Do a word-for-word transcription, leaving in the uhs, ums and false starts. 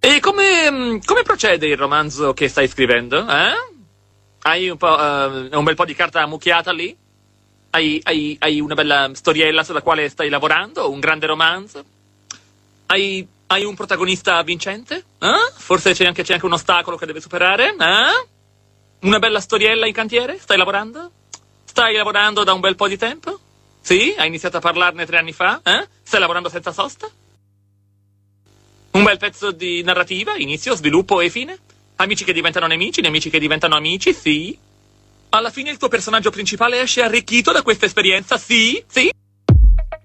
E come, come procede il romanzo che stai scrivendo? Eh? Hai un, po', uh, un bel po' di carta ammucchiata lì? Hai, hai, hai una bella storiella sulla quale stai lavorando? Un grande romanzo? Hai, hai un protagonista vincente? Eh? Forse c'è anche, c'è anche un ostacolo che deve superare? Eh? Una bella storiella in cantiere? Stai lavorando? Stai lavorando da un bel po' di tempo? Sì? Hai iniziato a parlarne tre anni fa? Eh? Stai lavorando senza sosta? Un bel pezzo di narrativa, inizio, sviluppo e fine? Amici che diventano nemici, nemici che diventano amici, sì? Alla fine il tuo personaggio principale esce arricchito da questa esperienza, sì? Sì?